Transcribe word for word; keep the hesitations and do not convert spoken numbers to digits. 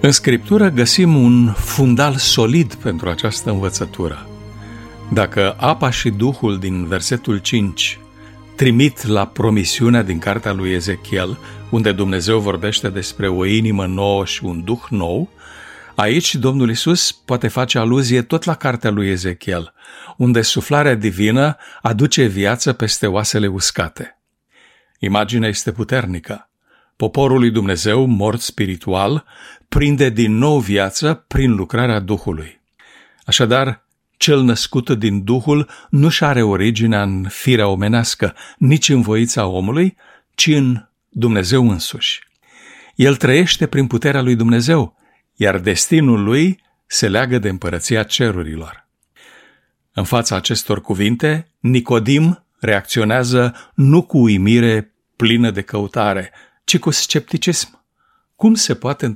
În Scriptură găsim un fundal solid pentru această învățătură. Dacă apa și Duhul din versetul cinci trimit la promisiunea din cartea lui Ezechiel, unde Dumnezeu vorbește despre o inimă nouă și un duh nou, aici Domnul Iisus poate face aluzie tot la cartea lui Ezechiel, unde suflarea divină aduce viață peste oasele uscate. Imaginea este puternică. Poporul lui Dumnezeu, mort spiritual, prinde din nou viață prin lucrarea Duhului. Așadar, cel născut din Duhul nu-și are originea în firea omenească, nici în voința omului, ci în Dumnezeu însuși. El trăiește prin puterea lui Dumnezeu, iar destinul lui se leagă de împărăția cerurilor. În fața acestor cuvinte, Nicodim reacționează nu cu uimire plină de căutare, ci cu scepticism. Cum se poate